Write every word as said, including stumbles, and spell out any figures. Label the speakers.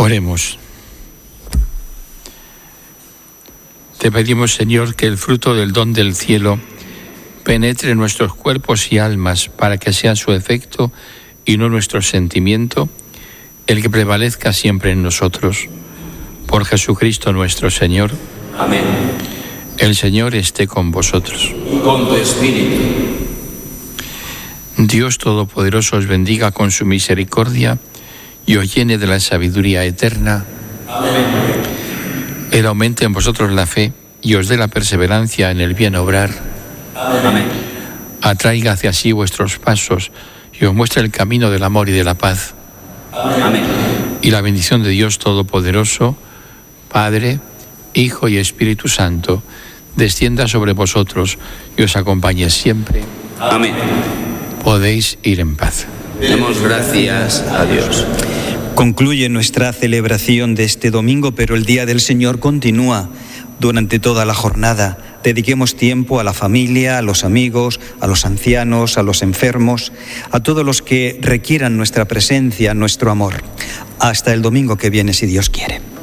Speaker 1: Oremos. Te pedimos, Señor, que el fruto del don del cielo penetre en nuestros cuerpos y almas para que sea su efecto y no nuestro sentimiento el que prevalezca siempre en nosotros. Por Jesucristo nuestro Señor.
Speaker 2: Amén.
Speaker 1: El Señor esté con vosotros.
Speaker 2: Y con tu espíritu.
Speaker 1: Dios Todopoderoso os bendiga con su misericordia y os llene de la sabiduría eterna.
Speaker 2: Amén.
Speaker 1: Él aumente en vosotros la fe y os dé la perseverancia en el bien obrar.
Speaker 2: Amén.
Speaker 1: Atraiga hacia sí vuestros pasos y os muestre el camino del amor y de la paz.
Speaker 2: Amén.
Speaker 1: Y la bendición de Dios Todopoderoso, Padre, Hijo y Espíritu Santo, descienda sobre vosotros y os acompañe siempre.
Speaker 2: Amén.
Speaker 1: Podéis ir en paz.
Speaker 2: Demos gracias a Dios.
Speaker 3: Concluye nuestra celebración de este domingo, pero el Día del Señor continúa durante toda la jornada. Dediquemos tiempo a la familia, a los amigos, a los ancianos, a los enfermos, a todos los que requieran nuestra presencia, nuestro amor. Hasta el domingo que viene, si Dios quiere.